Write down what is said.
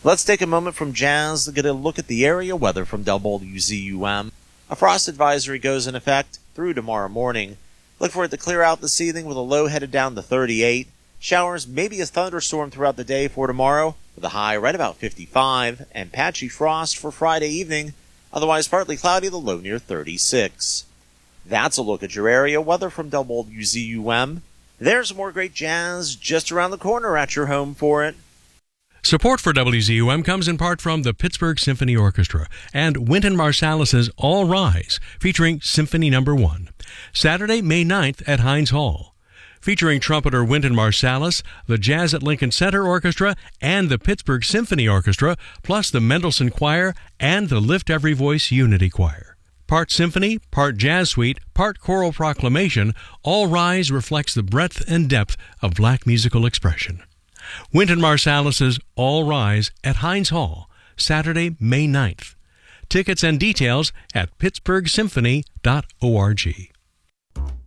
Let's take a moment from jazz to get a look at the area weather from WZUM. A frost advisory goes in effect through tomorrow morning. Look for it to clear out this evening with a low headed down to 38. Showers, maybe a thunderstorm throughout the day for tomorrow, with a high right about 55, and patchy frost for Friday evening, otherwise partly cloudy, the low near 36. That's a look at your area weather from WZUM. There's more great jazz just around the corner at your home for it. Support for WZUM comes in part from the Pittsburgh Symphony Orchestra and Wynton Marsalis's All Rise, featuring Symphony No. 1, Saturday, May 9th at Heinz Hall. Featuring trumpeter Wynton Marsalis, the Jazz at Lincoln Center Orchestra, and the Pittsburgh Symphony Orchestra, plus the Mendelssohn Choir and the Lift Every Voice Unity Choir. Part symphony, part jazz suite, part choral proclamation, All Rise reflects the breadth and depth of black musical expression. Wynton Marsalis's All Rise at Heinz Hall, Saturday, May 9th. Tickets and details at pittsburghsymphony.org.